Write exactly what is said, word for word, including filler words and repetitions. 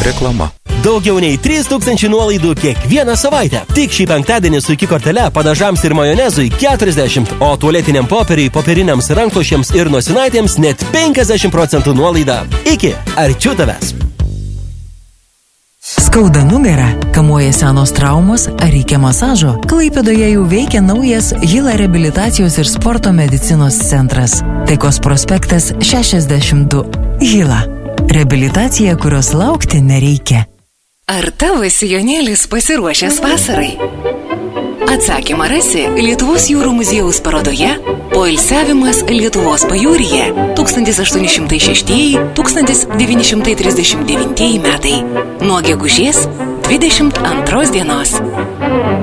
Reklama. Daugiau nei trys tūkstančiai nuolaidų kiekvieną savaitę. Tik šį penktadienį su iki kortele padažams ir majonezui keturiasdešimt, o tualetiniam popieriui, popieriniams rankšluosčiams ir nosinaitėms net penkiasdešimt procentų nuolaida. Iki, arčiau tavęs. Skauda nugarą, kamuoja senos traumos ar reikia masažo? Klaipėdoje jau veikia naujas Hila reabilitacijos ir sporto medicinos centras. Taikos prospektas šešiasdešimt du. Hila. Reabilitacija, kurios laukti nereikia. Ar tavo sijonėlis pasiruošęs vasarai? Atsakymą rasi Lietuvos jūrų muziejaus parodoje Poilsiavimas Lietuvos pajūryje tūkstantis aštuoni šimtai šeštieji - tūkstantis devyni šimtai trisdešimt devintieji metai nuo gegužės dvidešimt antros dienos.